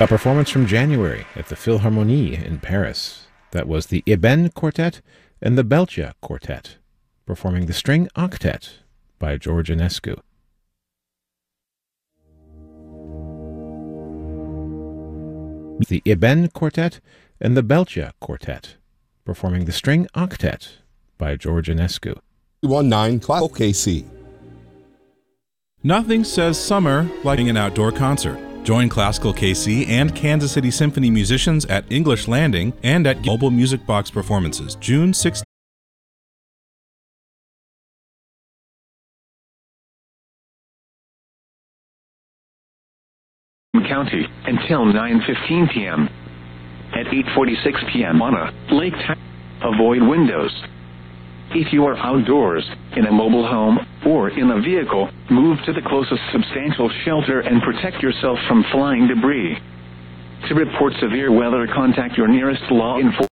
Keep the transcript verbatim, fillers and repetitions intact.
A performance from January at the Philharmonie in Paris. That was the Eben Quartet and the Belgia Quartet, performing the String Octet by George Enescu. The Eben Quartet and the Belgia Quartet, performing the String Octet by George Enescu. one nine Classical K C. Nothing says summer like an outdoor concert. Join Classical K C and Kansas City Symphony musicians at English Landing and at Global Music Box Performances, June sixteenth. County until nine fifteen p m At eight forty-six p m on a lake town. Avoid windows. If you are outdoors, in a mobile home, or in a vehicle, move to the closest substantial shelter and protect yourself from flying debris. To report severe weather, contact your nearest law enforcement.